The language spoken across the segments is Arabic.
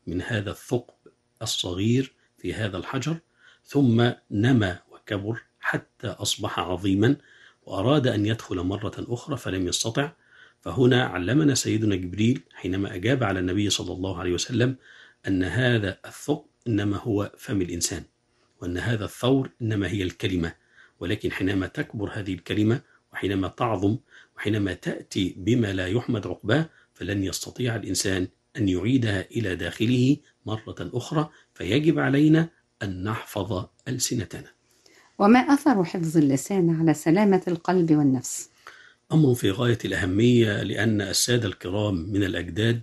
من هذا الثقب الصغير في هذا الحجر، ثم نمى وكبر حتى أصبح عظيما، وأراد أن يدخل مرة أخرى فلم يستطع. فهنا علمنا سيدنا جبريل حينما أجاب على النبي صلى الله عليه وسلم أن هذا الثقب إنما هو فم الإنسان، وأن هذا الثور إنما هي الكلمة، ولكن حينما تكبر هذه الكلمة وحينما تعظم وحينما تأتي بما لا يحمد عقباه فلن يستطيع الإنسان أن يعيدها إلى داخله مرة أخرى، فيجب علينا أن نحفظ ألسنتنا. وما أثر حفظ اللسان على سلامة القلب والنفس؟ أمر في غاية الأهمية، لأن السادة الكرام من الأجداد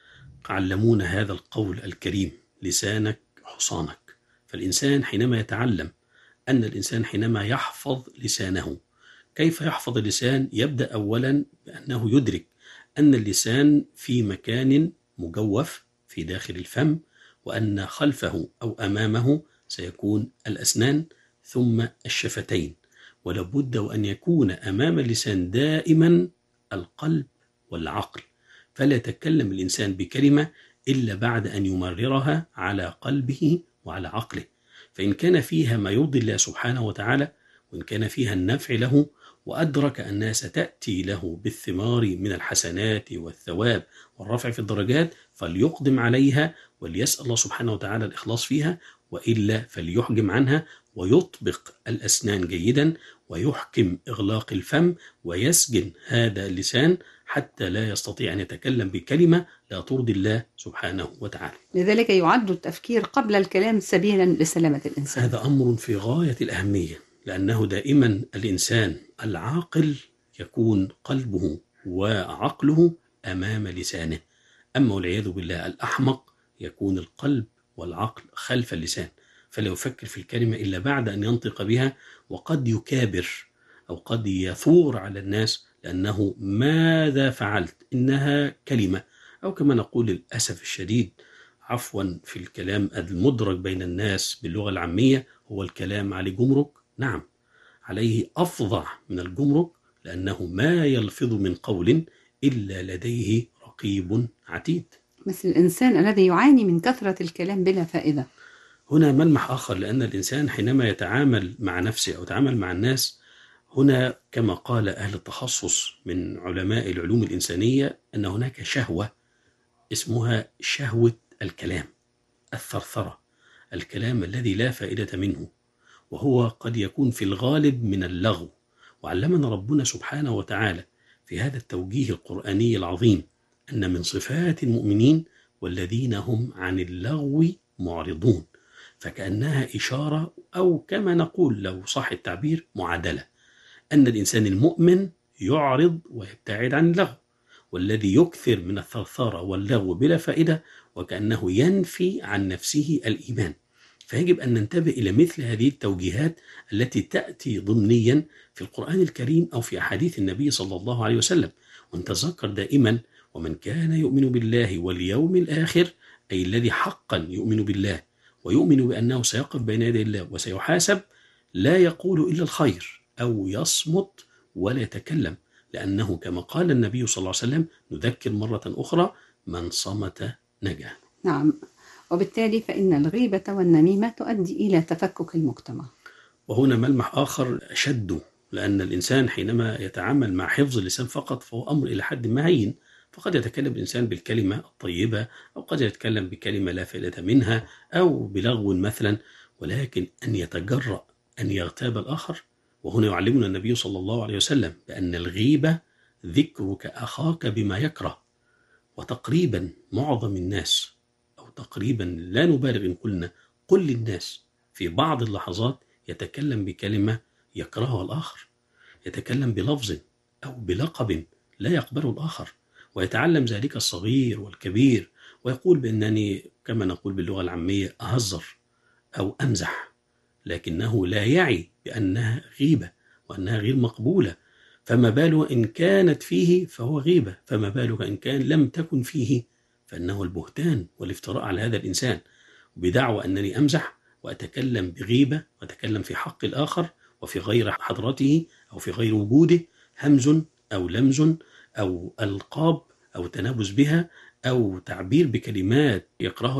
علمونا هذا القول الكريم: لسانك حصانك. فالإنسان حينما يتعلم أن الإنسان حينما يحفظ لسانه، كيف يحفظ اللسان؟ يبدأ أولا بأنه يدرك أن اللسان في مكان مجوف في داخل الفم، وأن خلفه أو أمامه سيكون الأسنان ثم الشفتين، ولابد وأن يكون أمام اللسان دائما القلب والعقل، فلا يتكلم الإنسان بكلمة إلا بعد أن يمررها على قلبه وعلى عقله، فإن كان فيها ما يرضي الله سبحانه وتعالى، وإن كان فيها النفع له، وأدرك أنها ستأتي له بالثمار من الحسنات والثواب والرفع في الدرجات، فليقدم عليها وليسأل الله سبحانه وتعالى الإخلاص فيها، وإلا فليحجم عنها ويطبق الأسنان جيدا ويحكم إغلاق الفم ويسجن هذا اللسان حتى لا يستطيع أن يتكلم بكلمة لا ترضي الله سبحانه وتعالى. لذلك يعد التفكير قبل الكلام سبيلا لسلامة الإنسان. هذا أمر في غاية الأهمية، لأنه دائما الإنسان العاقل يكون قلبه وعقله أمام لسانه، أما والعياذ بالله الأحمق يكون القلب والعقل خلف اللسان، فلا يفكر في الكلمة إلا بعد أن ينطق بها، وقد يكابر أو قد يثور على الناس لأنه ماذا فعلت؟ إنها كلمة، أو كما نقول للأسف الشديد عفوا في الكلام المدرج بين الناس باللغة العامية، هو الكلام عليه جمرك. نعم، عليه أفظع من الجمرك، لأنه ما يلفظ من قول إلا لديه رقيب عتيد. مثل الإنسان الذي يعاني من كثرة الكلام بلا فائدة. هنا ملمح آخر، لأن الإنسان حينما يتعامل مع نفسه أو يتعامل مع الناس، هنا كما قال أهل التخصص من علماء العلوم الإنسانية أن هناك شهوة اسمها شهوة الكلام، الثرثرة، الكلام الذي لا فائدة منه، وهو قد يكون في الغالب من اللغو. وعلمنا ربنا سبحانه وتعالى في هذا التوجيه القرآني العظيم أن من صفات المؤمنين والذين هم عن اللغو معرضون، فكأنها إشارة أو كما نقول لو صح التعبير معادلة، أن الإنسان المؤمن يعرض ويبتعد عن اللغو، والذي يكثر من الثرثرة واللغو بلا فائدة وكأنه ينفي عن نفسه الإيمان. فيجب أن ننتبه إلى مثل هذه التوجيهات التي تأتي ضمنيا في القرآن الكريم أو في أحاديث النبي صلى الله عليه وسلم، ونتذكر دائما: ومن كان يؤمن بالله واليوم الآخر، أي الذي حقا يؤمن بالله ويؤمن بأنه سيقف بين يدي الله وسيحاسب، لا يقول إلا الخير أو يصمت ولا يتكلم، لأنه كما قال النبي صلى الله عليه وسلم: نذكر مرة أخرى: من صمت نجا. نعم، وبالتالي فإن الغيبة والنميمة تؤدي إلى تفكك المجتمع. وهنا ملمح آخر أشد، لأن الإنسان حينما يتعامل مع حفظ اللسان فقط فهو أمر إلى حد ما هين، فقد يتكلم الإنسان بالكلمة الطيبة أو قد يتكلم بكلمة لا فائدة منها أو بلغو مثلا، ولكن أن يتجرأ أن يغتاب الآخر. وهنا يعلمنا النبي صلى الله عليه وسلم بأن الغيبة ذكرك أخاك بما يكره، وتقريبا معظم الناس أو تقريبا لا نبالغ إن قلنا كل الناس في بعض اللحظات يتكلم بكلمة يكرهها الآخر، يتكلم بلفظ أو بلقب لا يقبله الآخر، ويتعلم ذلك الصغير والكبير، ويقول بأنني كما نقول باللغة العامية أهزر أو أمزح، لكنه لا يعي بأنها غيبة وأنها غير مقبولة. فما باله إن كانت فيه فهو غيبة، فما بالك إن كان لم تكن فيه فإنه البهتان والافتراء على هذا الإنسان، بدعوى أنني أمزح وأتكلم بغيبة وأتكلم في حق الآخر وفي غير حضرته أو في غير وجوده، همز أو لمز أو ألقاب أو تنابز بها أو تعبير بكلمات يكرهها